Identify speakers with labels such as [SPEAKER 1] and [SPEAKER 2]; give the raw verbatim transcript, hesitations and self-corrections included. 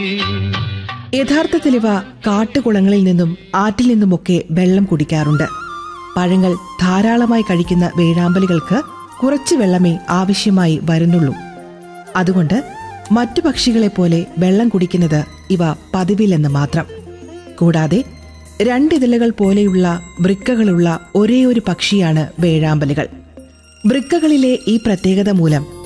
[SPEAKER 1] യഥാർത്ഥത്തിൽ ഇവ കാട്ടുകുളങ്ങളിൽ നിന്നും ആറ്റിൽ നിന്നുമൊക്കെ വെള്ളം കുടിക്കാറുണ്ട്. പഴങ്ങൾ ധാരാളമായി കഴിക്കുന്ന വേഴാമ്പലുകൾക്ക് കുറച്ച് വെള്ളമേ ആവശ്യമായി വരുന്നുള്ളൂ. അതുകൊണ്ട് മറ്റു പക്ഷികളെപ്പോലെ വെള്ളം കുടിക്കുന്നത് ഇവ പതിവില്ലെന്ന് മാത്രം. കൂടാതെ രണ്ടിതളുകൾ പോലെയുള്ള വൃക്കകളുള്ള ഒരേയൊരു പക്ഷിയാണ് വേഴാമ്പലുകൾ. വൃക്കകളിലെ ഈ പ്രത്യേകത മൂലം